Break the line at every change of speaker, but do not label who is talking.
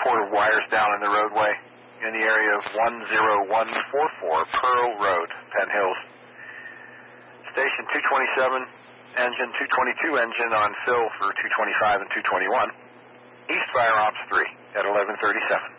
report of wires down in the roadway in the area of 10144 Pearl Road, Penn Hills. Station 227, engine 222 engine on fill for 225 and 221. East Fire Ops 3 at 1137.